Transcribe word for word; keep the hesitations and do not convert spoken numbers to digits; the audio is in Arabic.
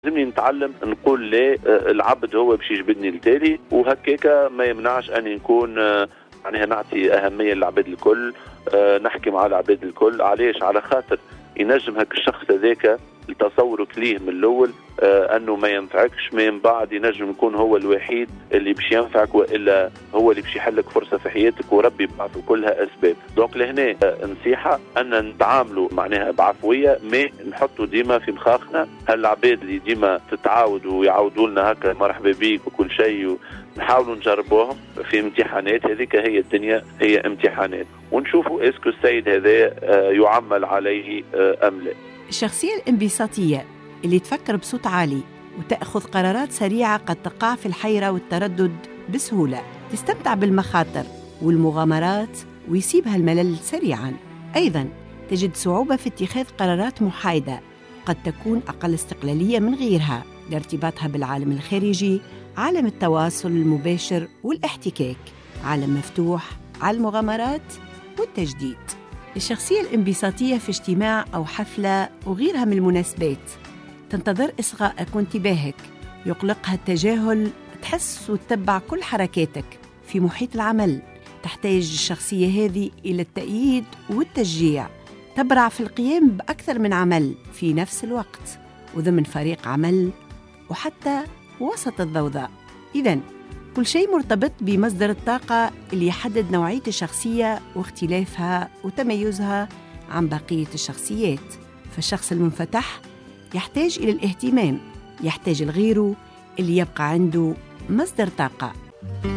لازمني نتعلم نقول ليه العبد هو باش يجبدني التالي، وهكاكا ما يمنعش أن نكون معناها نعطي أهمية للعباد الكل، نحكي مع العباد الكل. علاش؟ على خاطر ينجم هك الشخص هذاك لتصورك ليه من الأول آه أنه ما ينفعكش، من بعد ينجم يكون هو الوحيد اللي باش ينفعك، وإلا هو اللي باش يحلك فرصة في حياتك، وربي بعثه كلها أسباب. دونك لهنا آه نصيحة أن نتعاملوا معناها بعفوية، ما نحطوا ديما في مخاخنا هالعباد اللي ديما تتعاود ويعاودوا لنا هكا مرحبا بيك وكل شيء، نحاولوا نجربوهم في امتحانات. هذيك هي الدنيا، هي امتحانات، ونشوفوا اسكو السيد هذا آه يعمل عليه آه أم لا. الشخصية الانبساطية اللي تفكر بصوت عالي وتأخذ قرارات سريعة قد تقع في الحيرة والتردد بسهولة، تستمتع بالمخاطر والمغامرات ويسيبها الملل سريعاً. أيضاً تجد صعوبة في اتخاذ قرارات محايدة، قد تكون أقل استقلالية من غيرها لارتباطها بالعالم الخارجي، عالم التواصل المباشر والاحتكاك، عالم مفتوح على المغامرات والتجديد. الشخصية الانبساطية في اجتماع أو حفلة وغيرها من المناسبات تنتظر إصغائك وانتباهك، يقلقها التجاهل، تحس وتتبع كل حركاتك. في محيط العمل تحتاج الشخصية هذه إلى التأييد والتشجيع، تبرع في القيام بأكثر من عمل في نفس الوقت وضمن فريق عمل وحتى وسط الضوضاء. إذن كل شيء مرتبط بمصدر الطاقة اللي يحدد نوعية الشخصية واختلافها وتميزها عن بقية الشخصيات. فالشخص المنفتح يحتاج إلى الاهتمام، يحتاج لغيره اللي يبقى عنده مصدر طاقة.